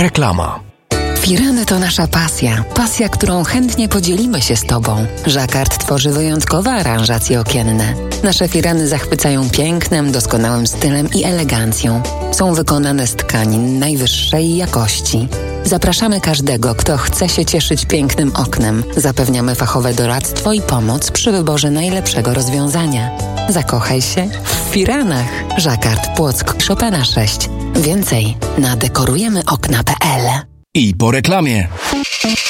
Reklama. Firany to nasza pasja. Pasja, którą chętnie podzielimy się z Tobą. Jacquard tworzy wyjątkowe aranżacje okienne. Nasze firany zachwycają pięknem, doskonałym stylem i elegancją. Są wykonane z tkanin najwyższej jakości. Zapraszamy każdego, kto chce się cieszyć pięknym oknem. Zapewniamy fachowe doradztwo i pomoc przy wyborze najlepszego rozwiązania. Zakochaj się w firanach. Jacquard, Płock, Chopina 6. Więcej na dekorujemyokna.pl. I po reklamie.